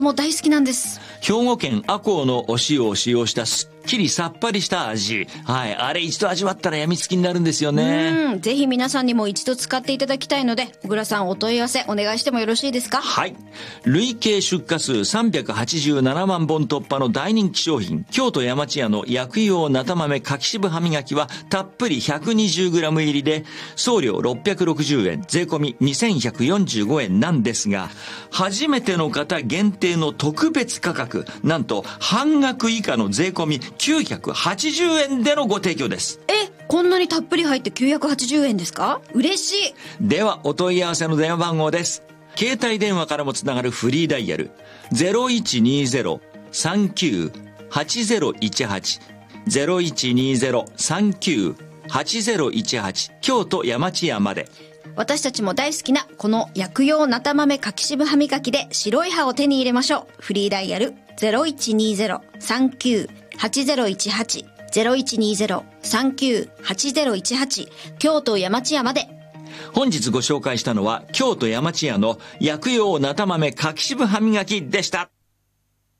もう大好きなんです。 兵庫県赤穂のお塩を使用したすっきりさっぱりした味。はい。あれ一度味わったら病みつきになるんですよね。 ぜひ皆さんにも一度使っていただきたいので、小倉さんお問い合わせお願いしてもよろしいですか？ はい。累計出荷数387万本突破の大人気商品、京都山千屋の薬用なた豆柿渋歯磨きはたっぷり 120g 入りで、送料660円、税込み2145円なんですが、初めての方限定の特別価格、なんと半額以下の税込み980円でのご提供です。 こんなにたっぷり入って980円ですか？嬉しい。 ではお問い合わせの電話番号です。携帯電話からもつながるフリーダイヤル 0120-39-8018 0120-39-8018 京都山千屋まで。 私たちも大好きなこの薬用なた豆柿渋歯磨きで白い歯を手に入れましょう。フリーダイヤル 0120-39-8018 0120-39-8018 京都山千屋まで。 本日ご紹介したのは京都山千屋の薬用なた豆柿渋歯磨きでした。